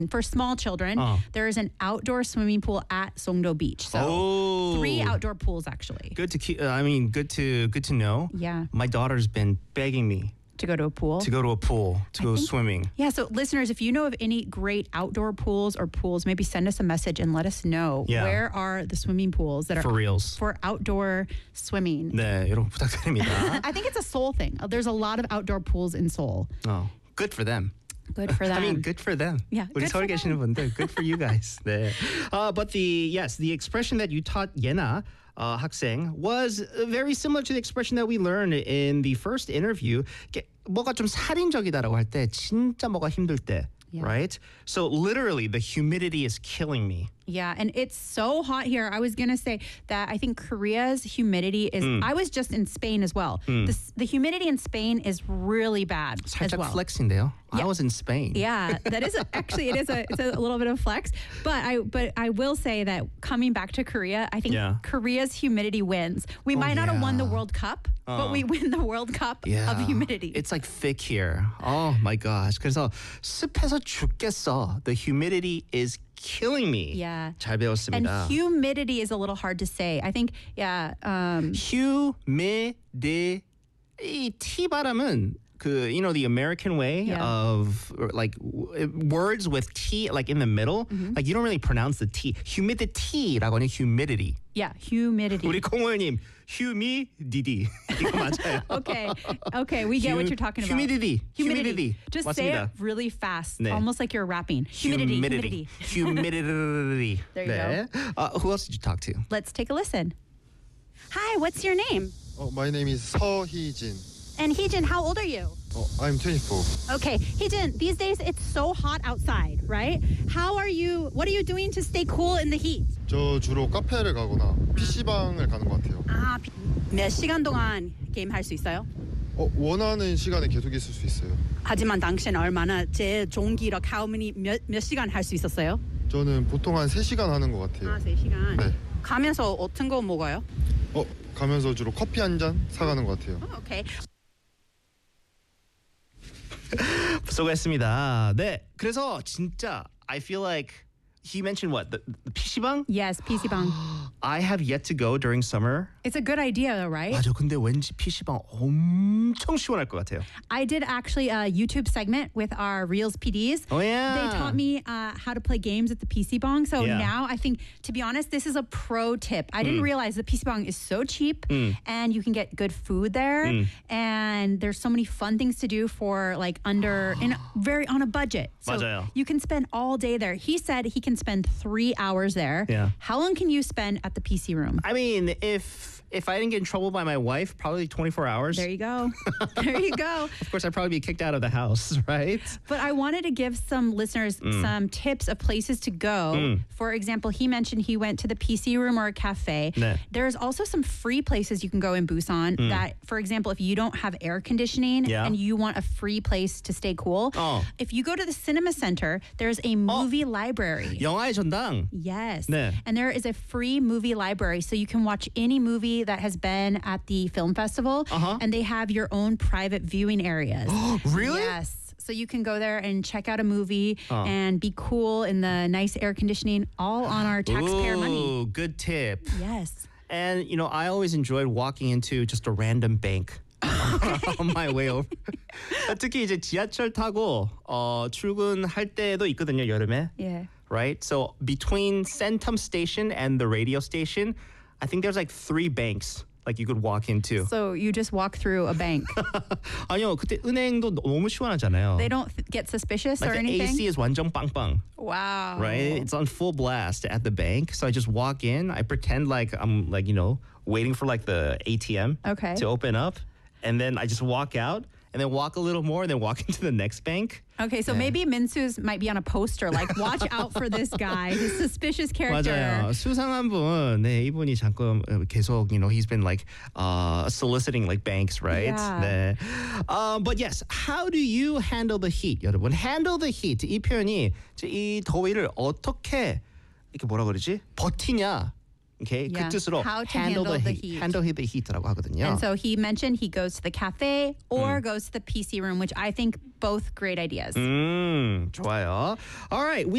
For small children, there is an outdoor swimming pool at Songdo Beach. So 3 outdoor pools actually. Good to keep. Good to know. Yeah. My daughter's been begging me To go to a pool? to go swimming. Yeah, so listeners, if you know of any great outdoor pools or pools, maybe send us a message and let us know where are the swimming pools that are For reals. for outdoor swimming. 네, 여러분 부탁드립니다. I think it's a Seoul thing. There's a lot of outdoor pools in Seoul. Oh, good for them. Good for them. I mean, good for them. Yeah, 우리 good 서울 for 계시는 분들, good for you guys. 네. But the expression that you taught Yena 학생 was very similar to the expression that we learned in the first interview. 뭐가 좀 살인적이다라고 할 때, 진짜 뭐가 힘들 때, right? So literally, the humidity is killing me. Yeah, and it's so hot here. I was going to say that I think Korea's humidity is... I was just in Spain as well. The humidity in Spain is really bad as 살짝 well. flex인데요. I was in Spain. Yeah, that is actually it's a little bit of flex, but I will say that coming back to Korea, I think Korea's humidity wins. We might not have won the World Cup, but we win the World Cup of humidity. It's like thick here. Oh my gosh. 그래서 습해서 죽겠어. The humidity is killing me. Yeah. 잘 배웠습니다. And humidity is a little hard to say. I think humidity. 이 T 발음은 the American way of like words with T like in the middle, like you don't really pronounce the T. Humidity라고 하는 humidity. Yeah, humidity. 우리 공호님 humidity 이거 맞아요. Okay, we get what you're talking about. Humidity. Just 맞습니다. say it really fast, 네. almost like you're rapping. Humidity. There you go. Who else did you talk to? Let's take a listen. Hi, what's your name? My name is 서희진. And Heejin, how old are you? I'm 24. Okay, Heejin, these days it's so hot outside, right? What are you doing to stay cool in the heat? 저 주로 카페를 가거나 PC방을 가는 것 같아요. 몇 시간 동안 게임 할 수 있어요? 원하는 시간에 계속 있을 수 있어요. 하지만 당신 얼마나 제 좋은 기록 몇 시간 할 수 있었어요? 저는 보통 한 3시간 하는 것 같아요. 3시간. 네. 가면서 어떤 거 먹어요? 가면서 주로 커피 한 잔 사가는 것 같아요. 오케이. 수고했습니다. 네, 그래서 진짜 I feel like he mentioned what the PC방? Yes, PC방. I have yet to go during summer. It's a good idea, though, right? 맞아, 근데 왠지 PC방 엄청 시원할 것 같아요. I did actually a YouTube segment with our Reels PDs. Oh yeah. They taught me how to play games at the PC Bong. So now I think, to be honest, this is a pro tip. I didn't realize the PC Bong is so cheap and you can get good food there. And there's so many fun things to do for like on a budget. So 맞아요. you can spend all day there. He said he can spend 3 hours there. Yeah. How long can you spend at the PC room? I mean, if I didn't get in trouble by my wife, probably 24 hours. There you go. There you go. Of course, I'd probably be kicked out of the house, right? But I wanted to give some listeners some tips of places to go. For example, he mentioned he went to the PC room or a cafe. 네. There's also some free places you can go in Busan that, for example, if you don't have air conditioning and you want a free place to stay cool, if you go to the cinema center, there's a movie library. 영화의 전당. Yes. 네. And there is a free movie library, so you can watch any movie that has been at the film festival, and they have your own private viewing areas. Really? Yes. So you can go there and check out a movie and be cool in the nice air conditioning, all on our taxpayer money. Good tip. Yes. And, I always enjoyed walking into just a random bank. On my way over. 특히 이제 지하철 타고 출근할 때도 있거든요, 여름에. Yeah. Right? So between Centum Station and the radio station, I think there's like 3 banks like you could walk into. So you just walk through a bank. 아니요, 그때 은행도 너무 시원하잖아요. They don't get suspicious or the anything? AC is 완전 빵빵. Wow. Right? It's on full blast at the bank. So I just walk in. I pretend like I'm waiting for like the ATM to open up. And then I just walk out and then walk a little more and then walk into the next bank. Okay, so maybe Minsu's might be on a poster like watch out for this guy, his suspicious character. 맞아요. 수상한 분. 네, 이분이 잠깐 계속 he's been like soliciting like banks, right? Yeah. 네. But yes, how do you handle the heat, 여러분? Handle the heat. 이 표현이 이 더위를 어떻게 이렇게 뭐라 그러지? 버티냐? Okay, 그 뜻으로 how to handle the heat. Handle the heat라고 하거든요. And so he mentioned he goes to the cafe or goes to the PC room, which I think both great ideas. 좋아요. All right.